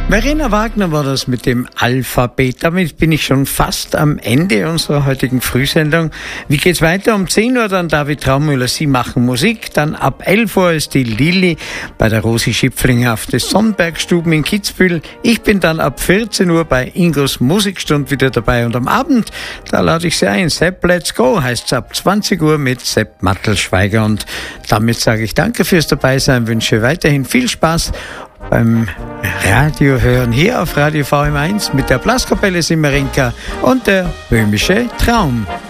Verena Wagner war das mit dem Alphabet. Damit bin ich schon fast am Ende unserer heutigen Frühsendung. Wie geht's weiter? Um 10 Uhr dann David Traumüller, Sie machen Musik. Dann ab 11 Uhr ist die Lilly bei der Rosi Schipflinger auf des Sonnbergstuben in Kitzbühel. Ich bin dann ab 14 Uhr bei Ingos Musikstund wieder dabei. Und am Abend, da lade ich Sie ein. Sepp Let's Go heißt's ab 20 Uhr mit Sepp Mattelschweiger. Und damit sage ich danke fürs Dabeisein, wünsche weiterhin viel Spaß beim Radio hören hier auf Radio VM1 mit der Blaskapelle Simmerinka und der Böhmische Traum.